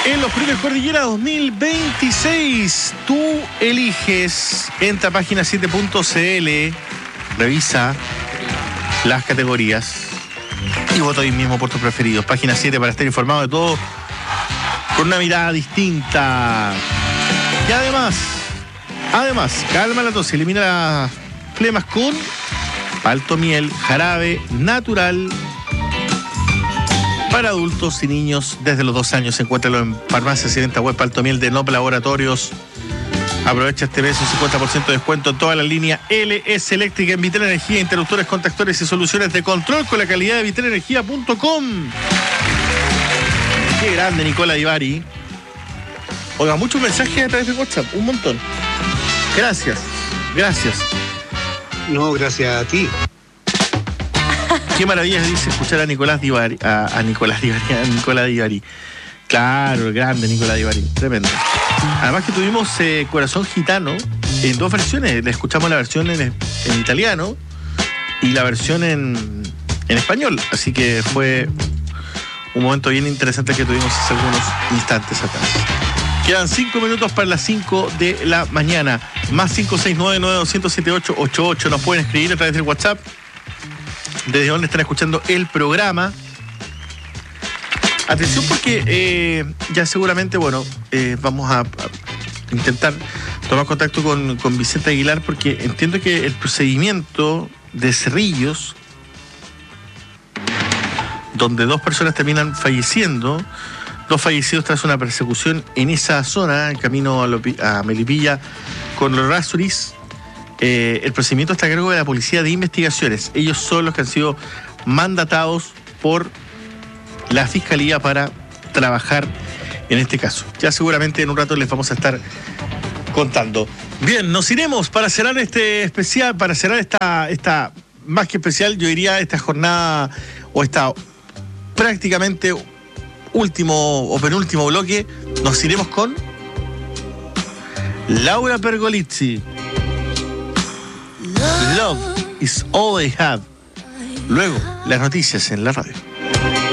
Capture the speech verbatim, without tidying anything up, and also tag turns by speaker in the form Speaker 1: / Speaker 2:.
Speaker 1: En los premios Cordillera dos mil veintiséis, tú eliges, entra a página siete punto c l, revisa las categorías y vota hoy mismo por tus preferidos. Página siete para estar informado de todo con una mirada distinta. Y además, además, calma la tos, elimina las flemas con Paltomiel, jarabe natural para adultos y niños desde los dos años. Encuéntralo en farmacias y venta web Paltomiel de Nop Laboratorios. Aprovecha este mes un cincuenta por ciento de descuento en toda la línea L S Eléctrica en Vitel Energía, interruptores, contactores y soluciones de control con la calidad de vitel energía punto com. Qué grande, Nicola Divari. Oiga, muchos mensajes a través de WhatsApp, un montón. Gracias, gracias.
Speaker 2: No, gracias a ti.
Speaker 1: Qué maravilla dice escuchar a Nicolás Divari, a, a Nicolás Divari, a Nicolás Divari. Claro, grande Nicolás Divari, tremendo. Además que tuvimos eh, Corazón Gitano en dos versiones. Le escuchamos la versión en, en italiano y la versión en, en español. Así que fue un momento bien interesante que tuvimos hace algunos instantes atrás. Quedan cinco minutos para las cinco de la mañana. Más cinco seis nueve nueve dos cero siete ocho ocho ocho. Nos pueden escribir a través del WhatsApp desde donde están escuchando el programa. Atención porque eh, ya seguramente, bueno, eh, vamos a, a intentar tomar contacto con, con Vicente Aguilar, porque entiendo que el procedimiento de Cerrillos, donde dos personas terminan falleciendo, dos fallecidos tras una persecución en esa zona, en camino a, Lopi, a Melipilla con los Rasuris, eh, el procedimiento está a cargo de la Policía de Investigaciones. Ellos son los que han sido mandatados por la Fiscalía para trabajar en este caso. Ya seguramente en un rato les vamos a estar contando. Bien, nos iremos para cerrar este especial, para cerrar esta, esta más que especial, yo diría esta jornada o esta prácticamente último o penúltimo bloque. Nos iremos con Laura Pergolizzi. Love is all I have. Luego, las noticias en la radio.